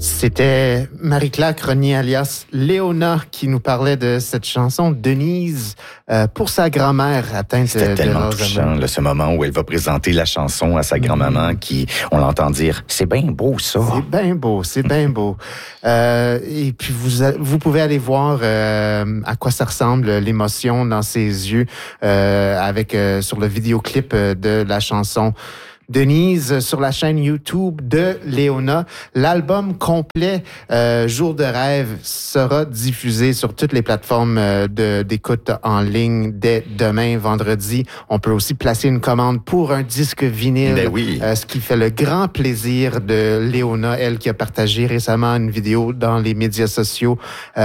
C'était Marie-Claire Cronier, alias Léona, qui nous parlait de cette chanson Denise pour sa grand-mère atteinte C'était de tellement touchant, là, ce moment où elle va présenter la chanson à sa grand-maman qui, on l'entend dire, c'est bien beau ça. C'est bien beau, c'est bien beau. Et puis vous pouvez aller voir à quoi ça ressemble, l'émotion dans ses yeux avec sur le vidéoclip de la chanson Denise sur la chaîne YouTube de Léona. L'album complet Jour de rêve sera diffusé sur toutes les plateformes d'écoute en ligne dès demain, vendredi. On peut aussi placer une commande pour un disque vinyle, Ben oui. Ce qui fait le grand plaisir de Léona, elle qui a partagé récemment une vidéo dans les médias sociaux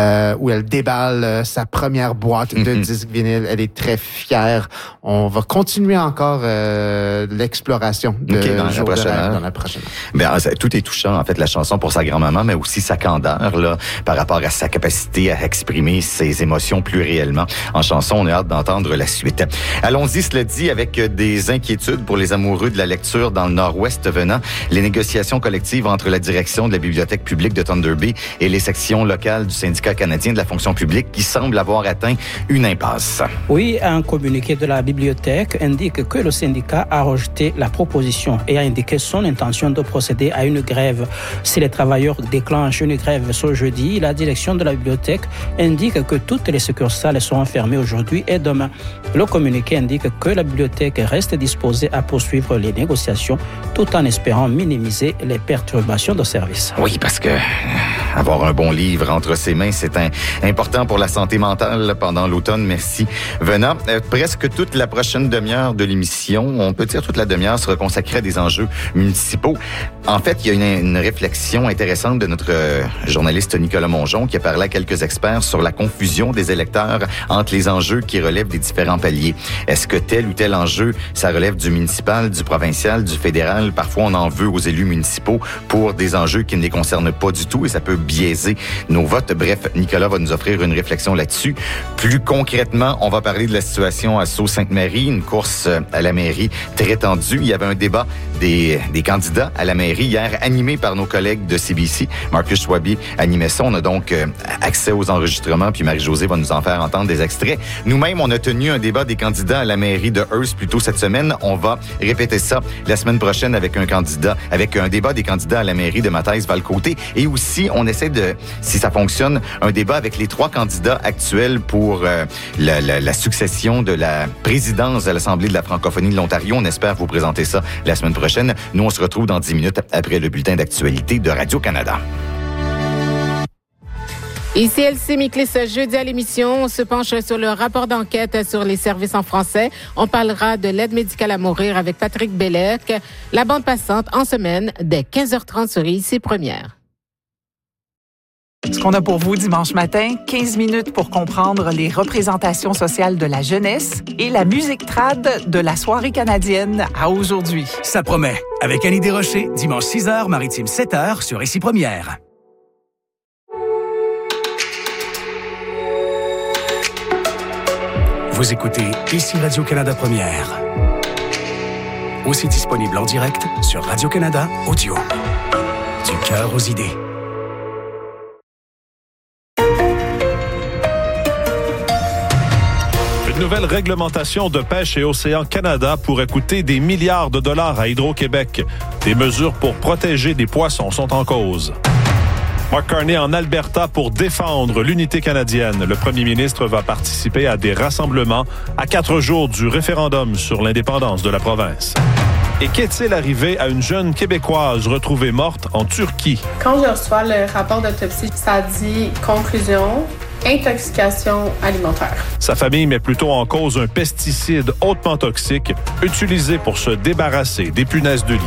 où elle déballe sa première boîte de disques vinyle. Elle est très fière. On va continuer encore l'exploration de dans la prochaine heure. dans la prochaine heure. Ben, tout est touchant, en fait, la chanson pour sa grand-maman, mais aussi sa candeur, là, par rapport à sa capacité à exprimer ses émotions plus réellement. En chanson, on a hâte d'entendre la suite. Allons-y, cela dit, avec des inquiétudes pour les amoureux de la lecture dans le Nord-Ouest venant, les négociations collectives entre la direction de la Bibliothèque publique de Thunder Bay et les sections locales du syndicat canadien de la fonction publique qui semblent avoir atteint une impasse. Oui, un communiqué de la bibliothèque indique que le syndicat a rejeté la proposition et a indiqué son intention de procéder à une grève. Si les travailleurs déclenchent une grève ce jeudi, la direction de la bibliothèque indique que toutes les succursales seront fermées aujourd'hui et demain. Le communiqué indique que la bibliothèque reste disposée à poursuivre les négociations tout en espérant minimiser les perturbations de service. Oui, parce que avoir un bon livre entre ses mains, c'est important pour la santé mentale pendant l'automne. Merci. Venant, presque toute la prochaine demi-heure de l'émission, on peut dire toute la demi-heure, sera consacrée à des enjeux municipaux. En fait, il y a une réflexion intéressante de notre journaliste Nicolas Mongeon qui a parlé à quelques experts sur la confusion des électeurs entre les enjeux qui relèvent des différents paliers. Est-ce que tel ou tel enjeu, ça relève du municipal, du provincial, du fédéral? Parfois, on en veut aux élus municipaux pour des enjeux qui ne les concernent pas du tout et ça peut biaiser nos votes. Bref, Nicolas va nous offrir une réflexion là-dessus. Plus concrètement, on va parler de la situation à Sault-Sainte-Marie, une course à la mairie très tendue. Il y avait un débat des candidats à la mairie hier, animé par nos collègues de CBC. Marcus Schwabi animait ça. On a donc accès aux enregistrements, puis Marie-Josée va nous en faire entendre des extraits. Nous-mêmes, on a tenu un débat des candidats à la mairie de Hearst plus tôt cette semaine. On va répéter ça la semaine prochaine avec un débat des candidats à la mairie de Matthäus-Valcôté. Et aussi, on essaie de, si ça fonctionne, un débat avec les 3 candidats actuels pour la succession de la présidence de l'Assemblée de la francophonie de l'Ontario. On espère vous présenter ça la semaine prochaine. Nous, on se retrouve dans 10 minutes après le bulletin d'actualité de Radio-Canada. Ici Elsie Miklis, jeudi à l'émission, on se penche sur le rapport d'enquête sur les services en français. On parlera de l'aide médicale à mourir avec Patrick Bellec. La bande passante en semaine dès 15h30 sur ICI Première. Ce qu'on a pour vous dimanche matin, 15 minutes pour comprendre les représentations sociales de la jeunesse et la musique trad de la soirée canadienne à aujourd'hui. Ça promet. Avec Annie Desrochers, dimanche 6h, Maritime 7h sur ICI Première. Vous écoutez ICI Radio-Canada Première. Aussi disponible en direct sur Radio-Canada Audio. Du cœur aux idées. Une nouvelle réglementation de pêche et Océan Canada pourrait coûter des milliards de dollars à Hydro-Québec. Des mesures pour protéger des poissons sont en cause. Mark Carney en Alberta pour défendre l'unité canadienne. Le premier ministre va participer à des rassemblements à 4 jours du référendum sur l'indépendance de la province. Et qu'est-il arrivé à une jeune Québécoise retrouvée morte en Turquie? Quand je reçois le rapport d'autopsie, ça dit conclusion, intoxication alimentaire. Sa famille met plutôt en cause un pesticide hautement toxique utilisé pour se débarrasser des punaises de lit.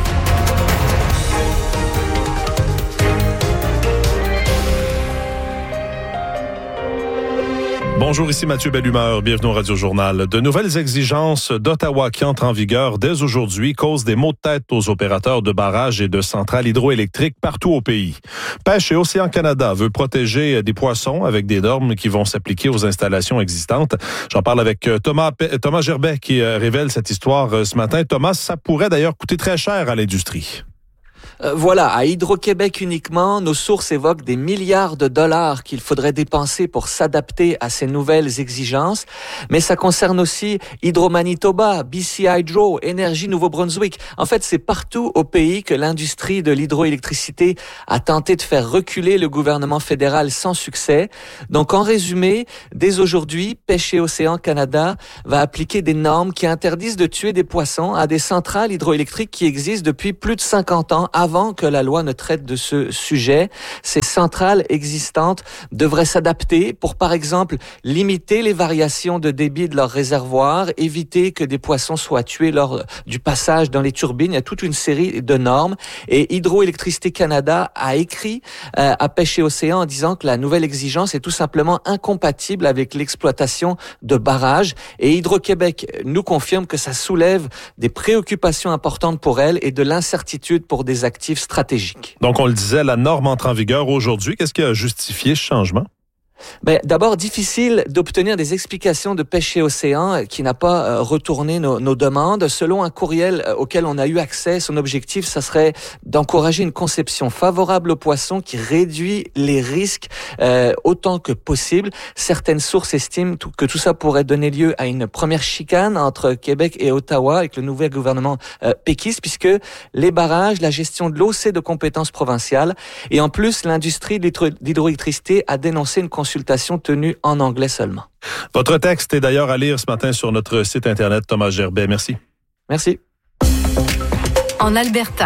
Bonjour, ici Mathieu Bellumeur. Bienvenue au Radio Journal. De nouvelles exigences d'Ottawa qui entrent en vigueur dès aujourd'hui causent des maux de tête aux opérateurs de barrages et de centrales hydroélectriques partout au pays. Pêche et Océan Canada veut protéger des poissons avec des normes qui vont s'appliquer aux installations existantes. J'en parle avec Thomas Gerbet qui révèle cette histoire ce matin. Thomas, ça pourrait d'ailleurs coûter très cher à l'industrie. Voilà, à Hydro-Québec uniquement, nos sources évoquent des milliards de dollars qu'il faudrait dépenser pour s'adapter à ces nouvelles exigences. Mais ça concerne aussi Hydro-Manitoba, BC Hydro, Énergie Nouveau-Brunswick. En fait, c'est partout au pays que l'industrie de l'hydroélectricité a tenté de faire reculer le gouvernement fédéral sans succès. Donc, en résumé, dès aujourd'hui, Pêche et Océan Canada va appliquer des normes qui interdisent de tuer des poissons à des centrales hydroélectriques qui existent depuis plus de 50 ans avant que la loi ne traite de ce sujet. Ces centrales existantes devraient s'adapter pour, par exemple, limiter les variations de débit de leurs réservoirs, éviter que des poissons soient tués lors du passage dans les turbines. Il y a toute une série de normes. Et Hydroélectricité Canada a écrit à Pêche et Océan en disant que la nouvelle exigence est tout simplement incompatible avec l'exploitation de barrages. Et Hydro-Québec nous confirme que ça soulève des préoccupations importantes pour elle et de l'incertitude pour des actifs stratégiques. Donc, on le disait, la norme entre en vigueur aujourd'hui. Qu'est-ce qui a justifié ce changement? D'abord, difficile d'obtenir des explications de Pêche et Océan qui n'a pas retourné nos demandes. Selon un courriel auquel on a eu accès, son objectif, ça serait d'encourager une conception favorable aux poissons qui réduit les risques autant que possible. Certaines sources estiment que tout ça pourrait donner lieu à une première chicane entre Québec et Ottawa avec le nouvel gouvernement péquiste, puisque les barrages, la gestion de l'eau, c'est de compétences provinciales. Et en plus, l'industrie de l'hydroélectricité a dénoncé une consultation tenue en anglais seulement. Votre texte est d'ailleurs à lire ce matin sur notre site Internet. Thomas Gerbet, merci. Merci. En Alberta.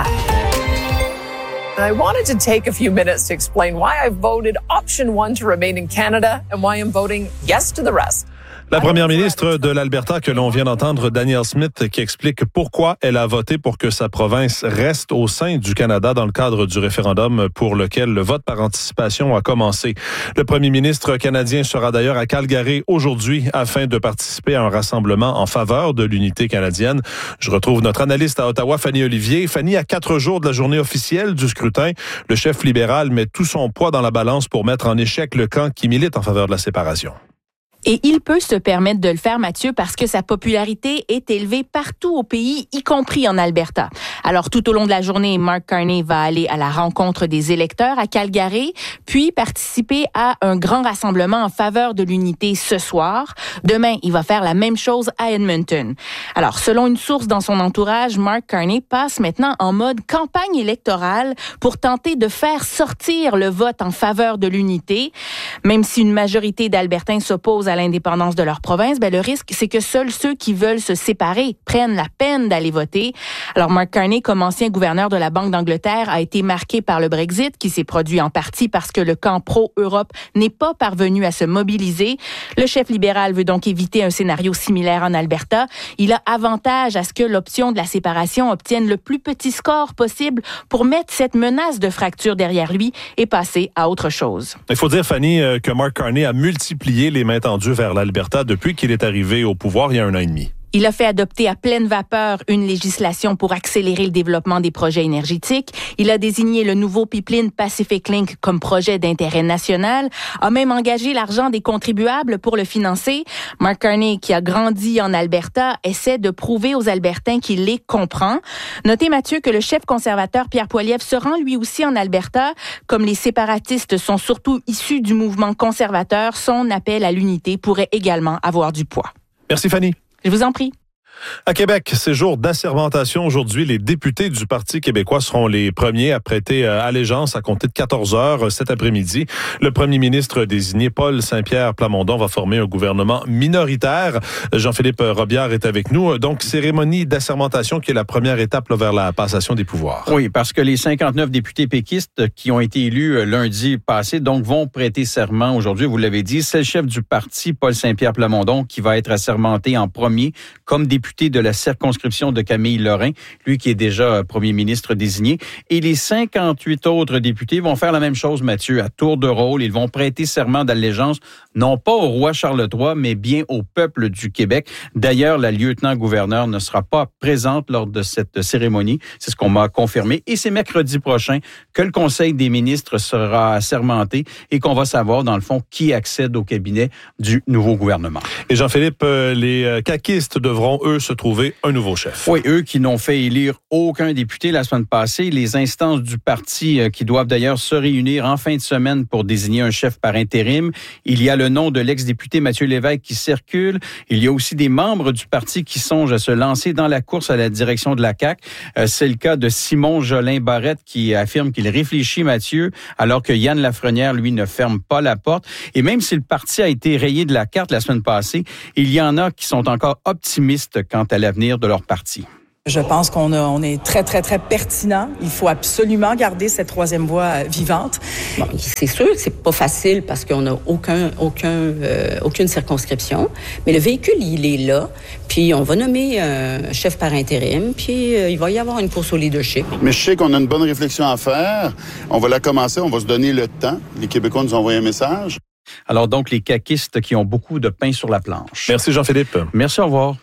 I wanted to take a few minutes to explain why I've voted option 1 to remain in Canada and why I'm voting yes to the rest. La première ministre de l'Alberta que l'on vient d'entendre, Danielle Smith, qui explique pourquoi elle a voté pour que sa province reste au sein du Canada dans le cadre du référendum pour lequel le vote par anticipation a commencé. Le premier ministre canadien sera d'ailleurs à Calgary aujourd'hui afin de participer à un rassemblement en faveur de l'unité canadienne. Je retrouve notre analyste à Ottawa, Fanny Olivier. Fanny, à 4 jours de la journée officielle du scrutin, le chef libéral met tout son poids dans la balance pour mettre en échec le camp qui milite en faveur de la séparation. Et il peut se permettre de le faire, Mathieu, parce que sa popularité est élevée partout au pays, y compris en Alberta. Alors, tout au long de la journée, Mark Carney va aller à la rencontre des électeurs à Calgary, puis participer à un grand rassemblement en faveur de l'unité ce soir. Demain, il va faire la même chose à Edmonton. Alors, selon une source dans son entourage, Mark Carney passe maintenant en mode campagne électorale pour tenter de faire sortir le vote en faveur de l'unité. Même si une majorité d'Albertains s'opposent à l'indépendance de leur province, le risque, c'est que seuls ceux qui veulent se séparer prennent la peine d'aller voter. Alors, Mark Carney, comme ancien gouverneur de la Banque d'Angleterre, a été marqué par le Brexit, qui s'est produit en partie parce que le camp pro-Europe n'est pas parvenu à se mobiliser. Le chef libéral veut donc éviter un scénario similaire en Alberta. Il a avantage à ce que l'option de la séparation obtienne le plus petit score possible pour mettre cette menace de fracture derrière lui et passer à autre chose. Il faut dire, Fanny, que Mark Carney a multiplié les mains tendues vers l'Alberta depuis qu'il est arrivé au pouvoir il y a 1 an et demi. Il a fait adopter à pleine vapeur une législation pour accélérer le développement des projets énergétiques. Il a désigné le nouveau pipeline Pacific Link comme projet d'intérêt national, a même engagé l'argent des contribuables pour le financer. Mark Carney, qui a grandi en Alberta, essaie de prouver aux Albertains qu'il les comprend. Notez, Mathieu, que le chef conservateur Pierre Poilievre se rend lui aussi en Alberta. Comme les séparatistes sont surtout issus du mouvement conservateur, son appel à l'unité pourrait également avoir du poids. Merci, Fanny. Je vous en prie. À Québec, c'est jour d'assermentation. Aujourd'hui, les députés du Parti québécois seront les premiers à prêter allégeance à compter de 14 heures cet après-midi. Le premier ministre désigné, Paul Saint-Pierre Plamondon, va former un gouvernement minoritaire. Jean-Philippe Robillard est avec nous. Donc, cérémonie d'assermentation qui est la première étape vers la passation des pouvoirs. Oui, parce que les 59 députés péquistes qui ont été élus lundi passé, donc, vont prêter serment aujourd'hui. Vous l'avez dit, c'est le chef du parti, Paul Saint-Pierre Plamondon, qui va être assermenté en premier comme député de la circonscription de Camille Lorrain, lui qui est déjà premier ministre désigné. Et les 58 autres députés vont faire la même chose, Mathieu, à tour de rôle. Ils vont prêter serment d'allégeance, non pas au roi Charles III, mais bien au peuple du Québec. D'ailleurs, la lieutenant-gouverneure ne sera pas présente lors de cette cérémonie. C'est ce qu'on m'a confirmé. Et c'est mercredi prochain que le Conseil des ministres sera assermenté et qu'on va savoir, dans le fond, qui accède au cabinet du nouveau gouvernement. Et Jean-Philippe, les caquistes devront, eux, peut se trouver un nouveau chef. Oui, eux qui n'ont fait élire aucun député la semaine passée. Les instances du parti qui doivent d'ailleurs se réunir en fin de semaine pour désigner un chef par intérim. Il y a le nom de l'ex-député Mathieu Lévesque qui circule. Il y a aussi des membres du parti qui songent à se lancer dans la course à la direction de la CAQ. C'est le cas de Simon Jolin-Barrette qui affirme qu'il réfléchit, Mathieu, alors que Yann Lafrenière, lui, ne ferme pas la porte. Et même si le parti a été rayé de la carte la semaine passée, il y en a qui sont encore optimistes quant à l'avenir de leur parti. Je pense qu'on est très, très, très pertinent. Il faut absolument garder cette troisième voie vivante. Bon, c'est sûr que c'est pas facile parce qu'on n'a aucune circonscription, mais le véhicule, il est là, puis on va nommer un chef par intérim, puis il va y avoir une course au leadership. Mais je sais qu'on a une bonne réflexion à faire. On va la commencer, on va se donner le temps. Les Québécois nous ont envoyé un message. Alors donc, les caquistes qui ont beaucoup de pain sur la planche. Merci Jean-Philippe. Merci, au revoir.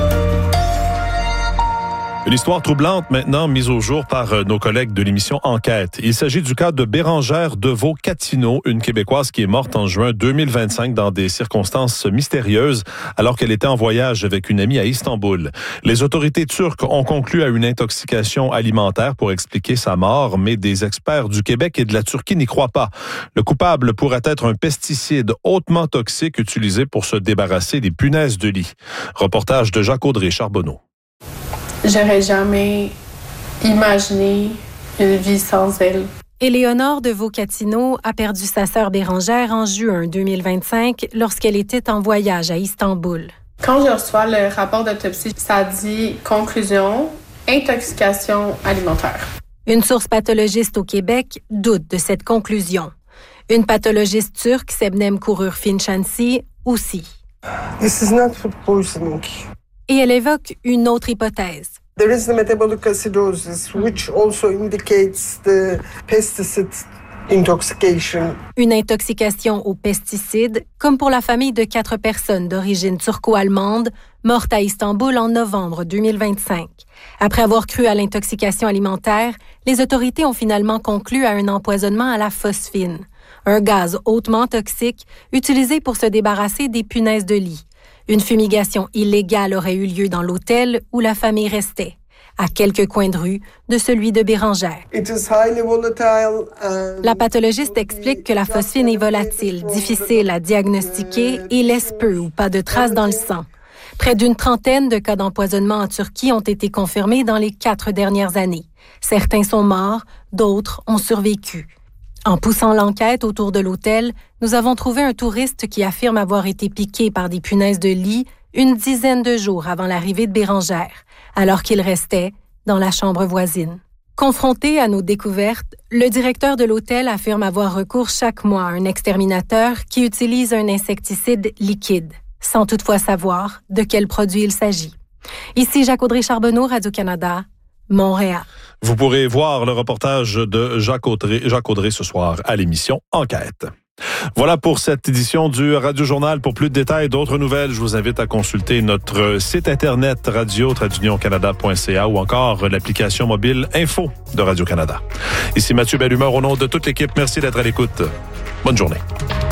Une histoire troublante maintenant mise au jour par nos collègues de l'émission Enquête. Il s'agit du cas de Bérangère Deveau-Catino, une Québécoise qui est morte en juin 2025 dans des circonstances mystérieuses alors qu'elle était en voyage avec une amie à Istanbul. Les autorités turques ont conclu à une intoxication alimentaire pour expliquer sa mort, mais des experts du Québec et de la Turquie n'y croient pas. Le coupable pourrait être un pesticide hautement toxique utilisé pour se débarrasser des punaises de lit. Reportage de Jacques-Audrey Charbonneau. J'aurais jamais imaginé une vie sans elle. Éléonore Deveau-Catino a perdu sa sœur Bérangère en juin 2025 lorsqu'elle était en voyage à Istanbul. Quand je reçois le rapport d'autopsie, ça dit conclusion, intoxication alimentaire. Une source pathologiste au Québec doute de cette conclusion. Une pathologiste turque, Sebnem Kurur-Finchansi, aussi. This is not food poisoning. Et elle évoque une autre hypothèse. There is the metabolic acidosis, which also indicates the pesticide intoxication. Une intoxication aux pesticides, comme pour la famille de 4 personnes d'origine turco-allemande mortes à Istanbul en novembre 2025. Après avoir cru à l'intoxication alimentaire, les autorités ont finalement conclu à un empoisonnement à la phosphine, un gaz hautement toxique utilisé pour se débarrasser des punaises de lit. Une fumigation illégale aurait eu lieu dans l'hôtel où la famille restait, à quelques coins de rue de celui de Bérangère. La pathologiste explique que la phosphine est volatile, difficile à diagnostiquer et laisse peu ou pas de traces dans le sang. Près d'une trentaine de cas d'empoisonnement en Turquie ont été confirmés dans les 4 dernières années. Certains sont morts, d'autres ont survécu. En poussant l'enquête autour de l'hôtel, nous avons trouvé un touriste qui affirme avoir été piqué par des punaises de lit une dizaine de jours avant l'arrivée de Bérangère, alors qu'il restait dans la chambre voisine. Confronté à nos découvertes, le directeur de l'hôtel affirme avoir recours chaque mois à un exterminateur qui utilise un insecticide liquide, sans toutefois savoir de quel produit il s'agit. Ici Jacques-Audrey Charbonneau, Radio-Canada, Montréal. Vous pourrez voir le reportage de Jacques Audrey ce soir à l'émission Enquête. Voilà pour cette édition du Radio Journal. Pour plus de détails, d'autres nouvelles, je vous invite à consulter notre site internet radio-canada.ca ou encore l'application mobile Info de Radio-Canada. Ici Mathieu Bellumeur au nom de toute l'équipe. Merci d'être à l'écoute. Bonne journée.